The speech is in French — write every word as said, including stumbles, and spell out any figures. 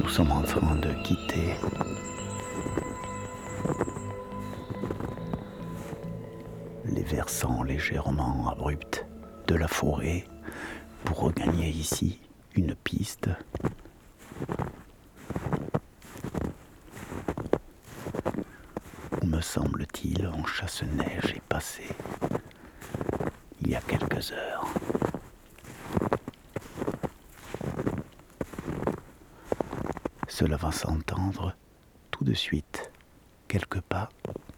nous sommes en train de quitter les versants légèrement abrupts de la forêt pour regagner ici une piste. Où, me semble-t-il, en chasse-neige est passé il y a quelques heures. Cela va s'entendre tout de suite, quelques pas